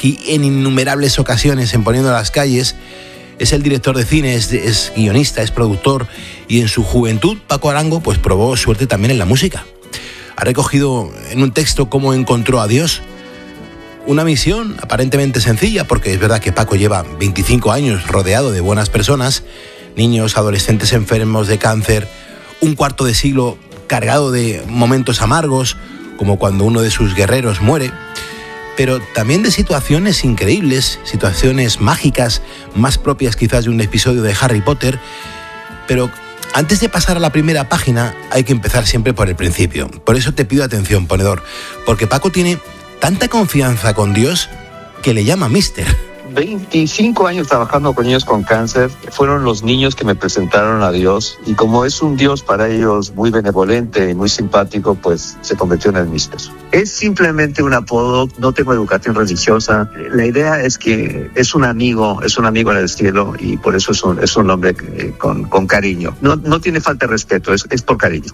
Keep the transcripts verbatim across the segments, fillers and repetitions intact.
aquí en innumerables ocasiones en Poniendo las Calles. Es el director de cine, es, es guionista, es productor, y en su juventud Paco Arango pues probó suerte también en la música. Ha recogido en un texto cómo encontró a Dios. Una misión aparentemente sencilla, porque es verdad que Paco lleva veinticinco años rodeado de buenas personas, niños, adolescentes enfermos de cáncer, un cuarto de siglo cargado de momentos amargos, como cuando uno de sus guerreros muere, pero también de situaciones increíbles, situaciones mágicas, más propias quizás de un episodio de Harry Potter. Pero antes de pasar a la primera página hay que empezar siempre por el principio. Por eso te pido atención, ponedor, porque Paco tiene tanta confianza con Dios que le llama Mister. veinticinco años trabajando con niños con cáncer, fueron los niños que me presentaron a Dios, y como es un Dios para ellos muy benevolente y muy simpático, pues se convirtió en el Mister. Es simplemente un apodo, no tengo educación religiosa. La idea es que es un amigo, es un amigo en el cielo, y por eso es un, es un nombre con, con cariño. No, no tiene falta de respeto, es, es por cariño.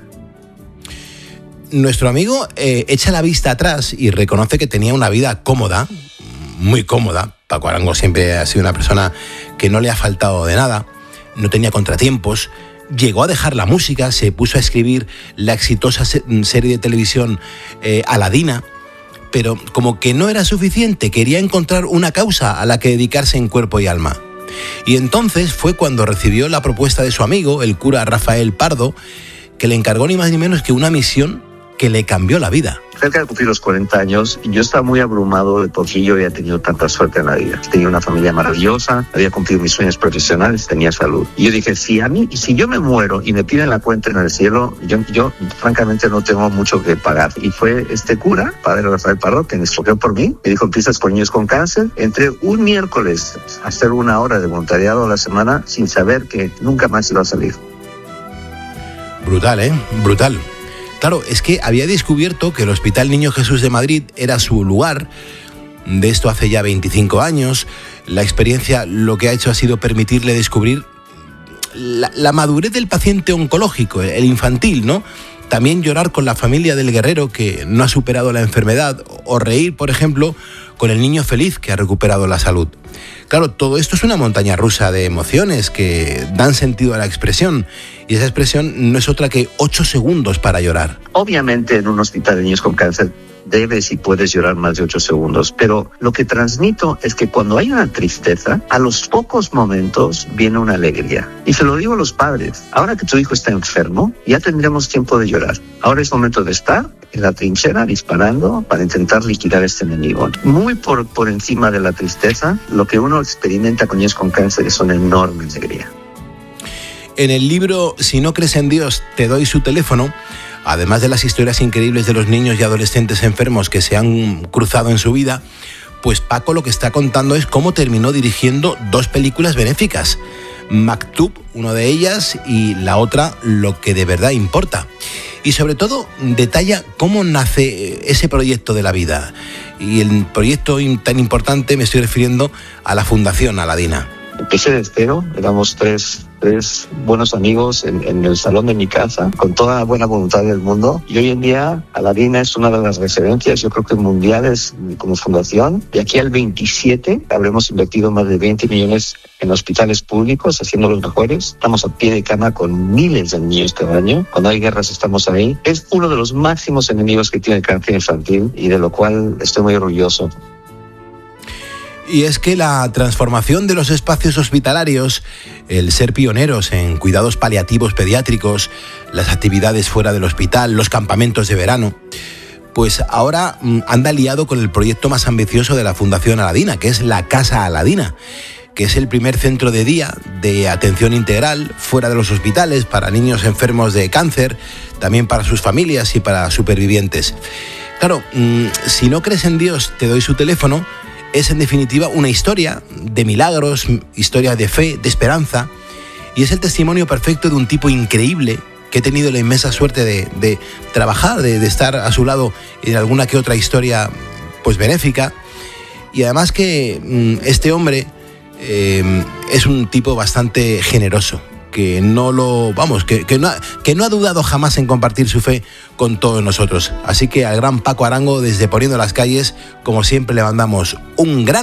Nuestro amigo eh, echa la vista atrás y reconoce que tenía una vida cómoda, muy cómoda. Paco Arango siempre ha sido una persona que no le ha faltado de nada, no tenía contratiempos, llegó a dejar la música, se puso a escribir la exitosa serie de televisión eh, Aladina, pero como que no era suficiente, quería encontrar una causa a la que dedicarse en cuerpo y alma. Y entonces fue cuando recibió la propuesta de su amigo, el cura Rafael Pardo, que le encargó ni más ni menos que una misión que le cambió la vida. Cerca de cumplir los cuarenta años, yo estaba muy abrumado de por qué yo había tenido tanta suerte en la vida. Tenía una familia maravillosa, había cumplido mis sueños profesionales, tenía salud. Y yo dije, si a mí, si yo me muero y me piden la cuenta en el cielo, yo, yo francamente no tengo mucho que pagar. Y fue este cura, padre Rafael Pardo, que me escogió por mí. Me dijo, empiezas con niños con cáncer. Entré un miércoles a hacer una hora de voluntariado a la semana sin saber que nunca más iba a salir. Brutal, ¿eh? Brutal. Claro, es que había descubierto que el Hospital Niño Jesús de Madrid era su lugar. De esto hace ya veinticinco años. La experiencia lo que ha hecho ha sido permitirle descubrir la, la madurez del paciente oncológico, el infantil, ¿no? También llorar con la familia del guerrero que no ha superado la enfermedad, o reír, por ejemplo, con el niño feliz que ha recuperado la salud. Claro, todo esto es una montaña rusa de emociones que dan sentido a la expresión, y esa expresión no es otra que ocho segundos para llorar. Obviamente en un hospital de niños con cáncer debes y puedes llorar más de ocho segundos, pero lo que transmito es que cuando hay una tristeza, a los pocos momentos viene una alegría. Y se lo digo a los padres, ahora que tu hijo está enfermo, ya tendremos tiempo de llorar. Ahora es momento de estar en la trinchera disparando para intentar liquidar a este enemigo. Muy por, por encima de la tristeza, lo que uno experimenta con niños con cáncer es una enorme alegría. En el libro Si no crees en Dios, te doy su teléfono, además de las historias increíbles de los niños y adolescentes enfermos que se han cruzado en su vida, pues Paco lo que está contando es cómo terminó dirigiendo dos películas benéficas. Maktub, una de ellas, y la otra, Lo que de verdad importa. Y sobre todo detalla cómo nace ese proyecto de la vida. Y el proyecto tan importante me estoy refiriendo a la Fundación Aladina. Empecé de cero, éramos tres, tres buenos amigos en, en el salón de mi casa, con toda la buena voluntad del mundo. Y hoy en día Aladina es una de las referencias, yo creo que mundiales como fundación. De aquí al veintisiete habremos invertido más de veinte millones en hospitales públicos, haciendo los mejores. Estamos a pie de cama con miles de niños cada año. Cuando hay guerras estamos ahí. Es uno de los máximos enemigos que tiene el cáncer infantil, y de lo cual estoy muy orgulloso. Y es que la transformación de los espacios hospitalarios, el ser pioneros en cuidados paliativos pediátricos, las actividades fuera del hospital, los campamentos de verano, pues ahora anda liado con el proyecto más ambicioso de la Fundación Aladina, que es la Casa Aladina, que es el primer centro de día de atención integral fuera de los hospitales para niños enfermos de cáncer, también para sus familias y para supervivientes. Claro, si no crees en Dios, te doy su teléfono. Es en definitiva una historia de milagros, historia de fe, de esperanza, y es el testimonio perfecto de un tipo increíble que he tenido la inmensa suerte de, de trabajar, de, de estar a su lado en alguna que otra historia pues benéfica, y además que mmm, este hombre eh, es un tipo bastante generoso, que no lo, vamos, que, que, no ha, que no ha dudado jamás en compartir su fe con todos nosotros. Así que al gran Paco Arango, desde Poniendo las Calles, como siempre, le mandamos un gran